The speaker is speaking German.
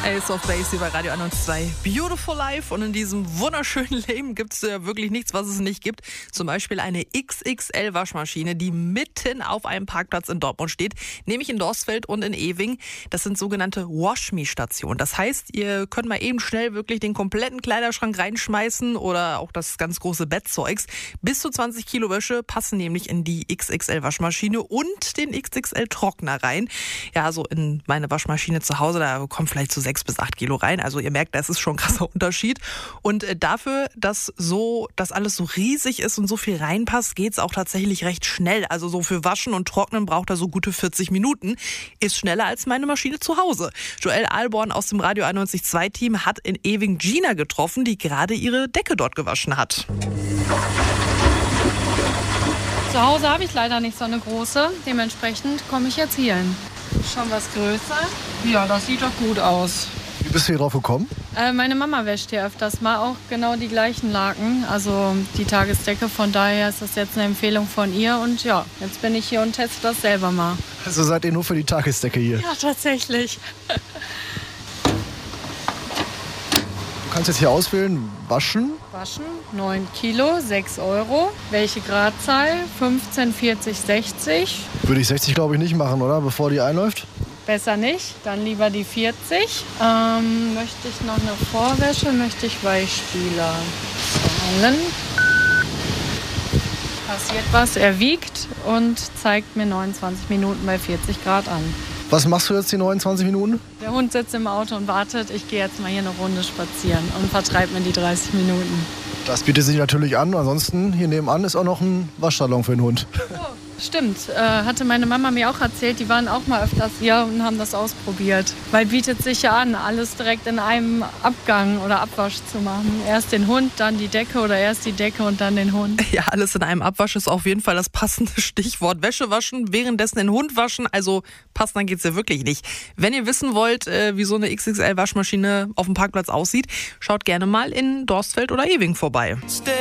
Ace of Base hier bei Radio 102. Beautiful Life. Und in diesem wunderschönen Leben gibt es ja wirklich nichts, was es nicht gibt. Zum Beispiel eine XXL-Waschmaschine, die mitten auf einem Parkplatz in Dortmund steht, nämlich in Dorsfeld und in Ewing. Das sind sogenannte Wash-Me-Stationen. Das heißt, ihr könnt mal eben schnell wirklich den kompletten Kleiderschrank reinschmeißen oder auch das ganz große Bettzeugs. Bis zu 20 Kilo Wäsche passen nämlich in die XXL-Waschmaschine und den XXL-Trockner rein. Ja, so in meine Waschmaschine zu Hause, da kommt vielleicht so 6 bis 8 Kilo rein. Also ihr merkt, das ist schon ein krasser Unterschied. Und dafür, dass alles so riesig ist und so viel reinpasst, geht's auch tatsächlich recht schnell. Also so für Waschen und Trocknen braucht er so gute 40 Minuten. Ist schneller als meine Maschine zu Hause. Joel Alborn aus dem Radio 91.2 Team hat in Ewing Gina getroffen, die gerade ihre Decke dort gewaschen hat. Zu Hause habe ich leider nicht so eine große. Dementsprechend komme ich jetzt hier hin. Schon was größer? Ja, das sieht doch gut aus. Wie bist du hier drauf gekommen? Meine Mama wäscht hier öfters mal auch genau die gleichen Laken, also die Tagesdecke. Von daher ist das jetzt eine Empfehlung von ihr. Und ja, jetzt bin ich hier und teste das selber mal. Also seid ihr nur für die Tagesdecke hier? Ja, tatsächlich. Du kannst jetzt hier auswählen, waschen. Waschen, 9 Kilo, 6 Euro. Welche Gradzahl? 15, 40, 60. Würde ich 60, glaube ich, nicht machen, oder? Bevor die einläuft? Besser nicht, dann lieber die 40. Möchte ich noch eine Vorwäsche, möchte ich Weichspüler zahlen. Passiert was, er wiegt und zeigt mir 29 Minuten bei 40 Grad an. Was machst du jetzt die 29 Minuten? Der Hund sitzt im Auto und wartet. Ich gehe jetzt mal hier eine Runde spazieren und vertreibe mir die 30 Minuten. Das bietet sich natürlich an. Ansonsten, hier nebenan ist auch noch ein Waschsalon für den Hund. Oh, stimmt. Hatte meine Mama mir auch erzählt. Die waren auch mal öfters hier und haben das ausprobiert. Weil bietet sich ja an, alles direkt in einem Abgang oder Abwasch zu machen. Erst den Hund, dann die Decke oder erst die Decke und dann den Hund. Ja, alles in einem Abwasch ist auf jeden Fall das passende Stichwort. Wäsche waschen, währenddessen den Hund waschen. Also passender geht's ja wirklich nicht. Wenn ihr wissen wollt, wie so eine XXL-Waschmaschine auf dem Parkplatz aussieht, schaut gerne mal in Dorsfeld oder Ewing vorbei.